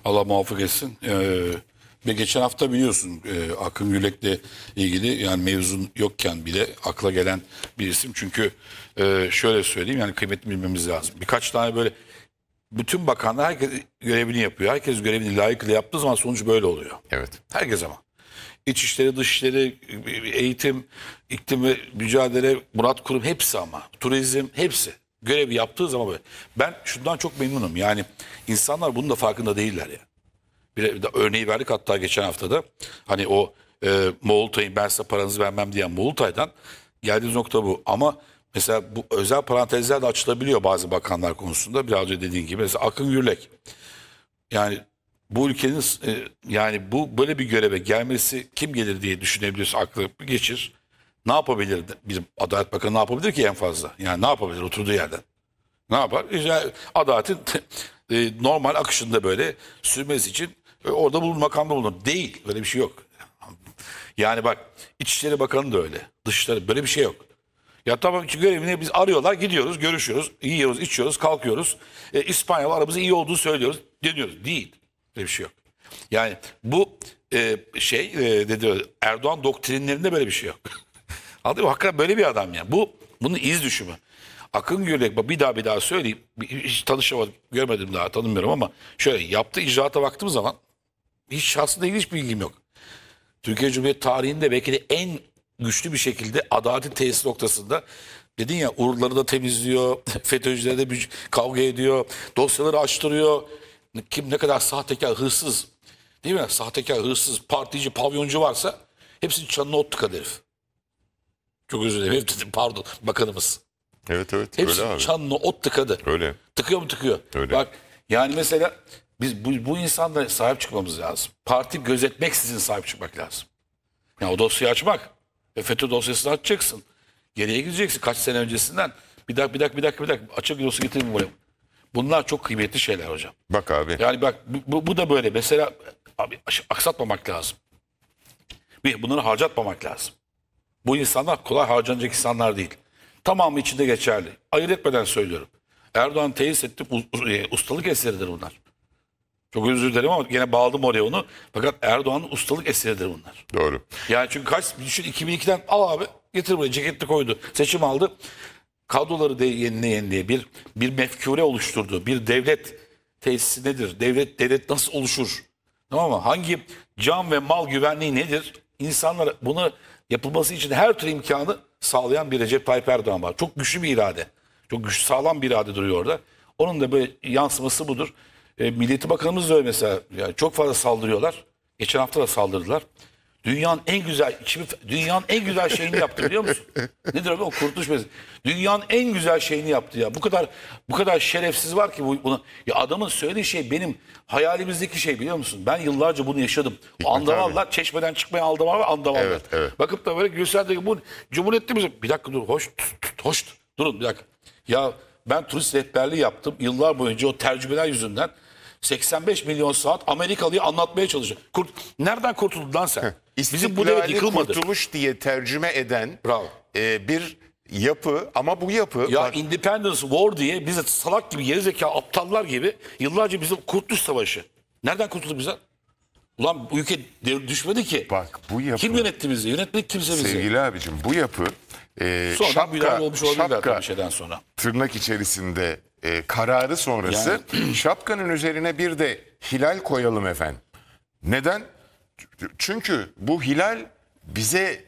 Allah muvaffak etsin. Ve geçen hafta biliyorsun Akın Gürlek'le ilgili yani mevzun yokken bile akla gelen bir isim. Çünkü şöyle söyleyeyim yani kıymetini bilmemiz lazım. Birkaç tane böyle bütün bakanlar herkes görevini yapıyor. Herkes görevini layıkıyla yaptığı zaman sonuç böyle oluyor. Evet. Herkes ama. İçişleri, dışişleri, eğitim, iklim ve mücadele, Murat Kurum hepsi ama. Turizm hepsi. Görevi yaptığı zaman böyle. Ben şundan çok memnunum. Yani insanlar bunun da farkında değiller ya. Bir de örneği verdik hatta geçen haftada. Hani o Moğoltay'ın ben size paranızı vermem diyen Moğoltay'dan geldiğimiz nokta bu. Ama mesela bu özel parantezler de açılabiliyor bazı bakanlar konusunda. Biraz önce dediğin gibi. Mesela Akın Gürlek. Yani bu ülkenin yani bu böyle bir göreve gelmesi kim gelir diye düşünebilirsin, aklı geçir. Ne yapabilir? Bir Adalet Bakanı ne yapabilir ki en fazla? Yani ne yapabilir oturduğu yerden? Ne yapar? İşte adaletin normal akışında böyle sürmesi için orada bulunur, makamda bulunur. Değil. Böyle bir şey yok. Yani bak İçişleri Bakanı da öyle. Dışişleri böyle bir şey yok. Ya tamam ki görevini biz arıyorlar, gidiyoruz, görüşüyoruz, yiyoruz, içiyoruz, kalkıyoruz. İspanyol aramızda iyi olduğunu söylüyoruz, deniyoruz. Değil. Böyle bir şey yok. Yani bu ne diyor, Erdoğan doktrinlerinde böyle bir şey yok. Anladın mı? Hakikaten böyle bir adam ya. Bunun iz düşümü. Akın Gürlek bir daha söyleyeyim. Hiç tanışamadım, görmedim daha, tanımıyorum ama şöyle yaptığı icraata baktığım zaman hiç şahsında ilgili hiç bilgim yok. Türkiye Cumhuriyeti tarihinde belki de en güçlü bir şekilde adaletin tesis noktasında dedin ya uğurları da temizliyor, FETÖ'cülerle de kavga ediyor, dosyaları açtırıyor. Kim ne kadar sahtekar, hırsız değil mi? Sahtekar, hırsız, partici, pavyoncu varsa hepsinin çanına ot tıkadı herif. Çok özür dilerim. Pardon bakanımız. Evet öyle Hepsinin abi. çanına ot tıkadı. Öyle. Tıkıyor mu tıkıyor. Öyle. Bak yani mesela biz bu insanlara sahip çıkmamız lazım. Parti gözetmeksizin sahip çıkmak lazım. Yani o dosyayı açmak. FETÖ dosyasını açacaksın. Geriye gideceksin kaç sene öncesinden. Bir dakika. Açık dosya getirin buraya. Bunlar çok kıymetli şeyler hocam. Bak abi. Yani bak bu da böyle. Mesela abi, aksatmamak lazım. Bunları harcatmamak lazım. Bu insanlar kolay harcanacak insanlar değil. Tamamı içinde geçerli. Ayırt etmeden söylüyorum. Erdoğan tesis etti. Ustalık eseridir bunlar. Çok özür dilerim ama gene bağladım oraya onu. Fakat Erdoğan'ın ustalık eseridir bunlar. Doğru. Yani çünkü düşün 2002'den al abi getir buraya ceketli koydu. Seçim aldı. Kadroları da yenileye bir mefkure oluşturdu. Bir devlet tesisi nedir? Devlet nasıl oluşur? Tamam mı? Hangi can ve mal güvenliği nedir? İnsanlar bunu yapılması için her türlü imkanı sağlayan bir Recep Tayyip Erdoğan var. Çok güçlü bir irade. Çok güçlü sağlam bir irade duruyor orada. Onun da böyle yansıması budur. Milliyeti Bakanımız da öyle mesela. Yani çok fazla saldırıyorlar. Geçen hafta da saldırdılar. Dünyanın en güzel şeyini yaptı biliyor musun? Nedir abi o kurtuluş meselesi? Dünyanın en güzel şeyini yaptı ya. Bu kadar şerefsiz var ki bunu. Ya adamın söylediği şey benim hayalimizdeki şey biliyor musun? Ben yıllarca bunu yaşadım. O andavallar çeşmeden çıkmayan andavallar. Evet, evet. Bakıp da böyle Gülsel'deki bu Cumhuriyet'te misin? Bir dakika dur hoş. Durun bir dakika. Ya ben turist rehberliği yaptım. Yıllar boyunca o tercümeler yüzünden 85 milyon saat Amerikalı'yı anlatmaya çalışıyor. Nereden kurtuldun lan sen? Bizim bu devlet İstiklali yıkılmadı. kurtuluş diye tercüme eden Bravo. bir yapı ama bu yapı Ya bak, Independence War diye bize salak gibi gerizekalı aptallar gibi yıllarca bizim Kurtuluş Savaşı. Nereden kurtulduk bize? Ulan bu ülke düşmedi ki. bak bu yapı Kim yönetti bizi? Yönetmek kimse bizi. sevgili abicim bu yapı Sonradan müdahale olmuş olabilirler şapka bir şeyden sonra. tırnak içerisinde kararı sonrası şapkanın üzerine bir de hilal koyalım efendim. Neden? Çünkü bu hilal bize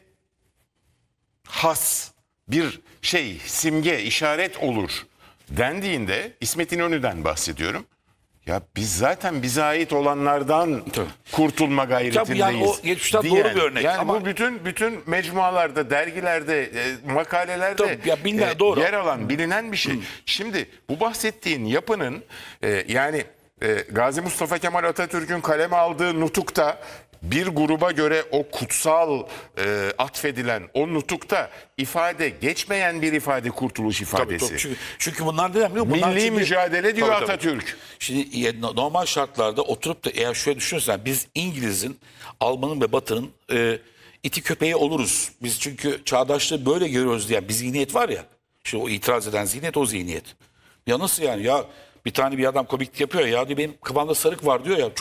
has bir simge, işaret olur dendiğinde İsmet İnönü'den bahsediyorum. Ya biz zaten bize ait olanlardan kurtulma gayretindeyiz. Yani o geçmişten doğru bir örnek. Yani Ama bu bütün mecmualarda, dergilerde, makalelerde tabii, ya binler doğru. yer alan, bilinen bir şey. Şimdi bu bahsettiğin yapının Gazi Mustafa Kemal Atatürk'ün kaleme aldığı nutukta bir gruba göre o kutsal atfedilen o nutukta ifade geçmeyen bir ifade kurtuluş ifadesi. Çünkü bunlar neden biliyor musun? Milli mücadele diyor Tabii. Atatürk. Şimdi normal şartlarda oturup da eğer şöyle düşünürsen biz İngiliz'in, Alman'ın ve Batı'nın iti köpeği oluruz. Biz çünkü çağdaşlığı böyle görüyoruz diyen bir zihniyet var ya. İşte o itiraz eden zihniyet o zihniyet. Ya nasıl yani ya bir tane bir adam komiklik yapıyor ya diyor benim kafamda sarık var diyor ya çok